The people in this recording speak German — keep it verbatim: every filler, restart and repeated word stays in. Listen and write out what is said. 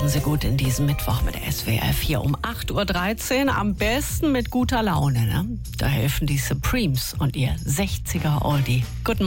Starten Sie gut in diesen Mittwoch mit S W R vier um acht Uhr dreizehn. Am besten mit guter Laune. Ne? Da helfen die Supremes und ihr sechziger Oldie. Guten